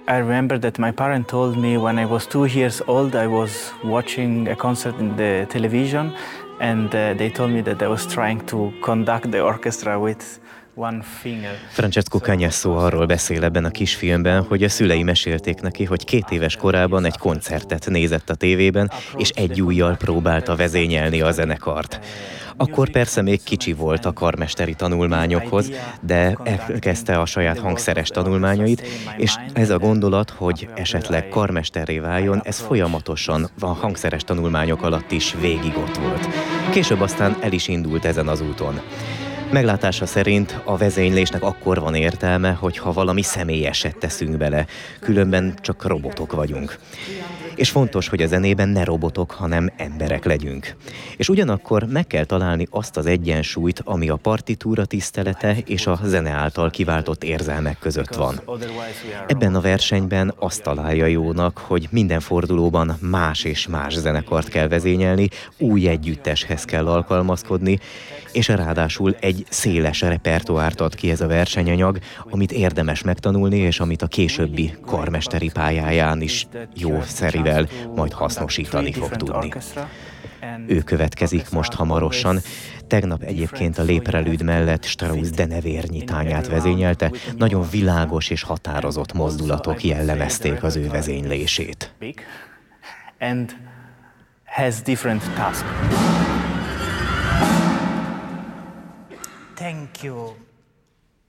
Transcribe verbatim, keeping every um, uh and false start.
I remember that my parent told me when I was two years old, I was watching a concert in the television, and uh, they told me that I was trying to conduct the orchestra with one finger. Francesco Cagnesso arról beszél ebben a kisfilmben, hogy a szülei mesélték neki, hogy két éves korában egy koncertet nézett a tévében, és egy ujjal próbálta vezényelni a zenekart. Akkor persze még kicsi volt a karmesteri tanulmányokhoz, de elkezdte a saját hangszeres tanulmányait, és ez a gondolat, hogy esetleg karmesterré váljon, ez folyamatosan a hangszeres tanulmányok alatt is végig ott volt. Később aztán el is indult ezen az úton. Meglátása szerint a vezénylésnek akkor van értelme, hogyha valami személyeset teszünk bele, különben csak robotok vagyunk. És fontos, hogy a zenében ne robotok, hanem emberek legyünk. És ugyanakkor meg kell találni azt az egyensúlyt, ami a partitúra tisztelete és a zene által kiváltott érzelmek között van. Ebben a versenyben azt találja jónak, hogy minden fordulóban más és más zenekart kell vezényelni, új együtteshez kell alkalmazkodni, és ráadásul egy széles repertoárt ad ki ez a versenyanyag, amit érdemes megtanulni, és amit a későbbi karmesteri pályáján is jó szerivel majd hasznosítani fog tudni. Ő következik most hamarosan. Tegnap egyébként a Léprelüd mellett Strauss denevérnyitányát vezényelte, nagyon világos és határozott mozdulatok jellemezték az ő vezénylését. And has different tasks. Thank you.